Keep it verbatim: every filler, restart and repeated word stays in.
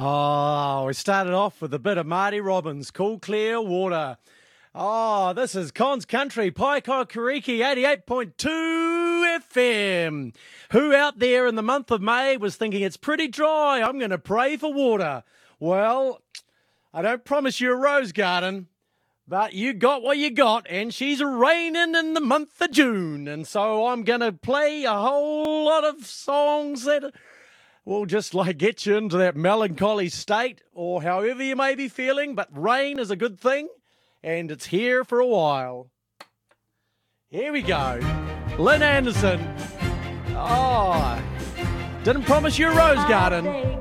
Oh, we started off with a bit of Marty Robbins, Cool Clear Water. Oh, this is Con's Country, Paiko Kariki, eighty-eight point two F M. Who out there in the month of May was thinking it's pretty dry, I'm going to pray for water? Well, I don't promise you a rose garden, but you got what you got, and she's raining in the month of June. And so I'm going to play a whole lot of songs that will just like get you into that melancholy state or however you may be feeling. But rain is a good thing, and it's here for a while. Here we go. Lynn Anderson. Oh, didn't promise you a rose garden,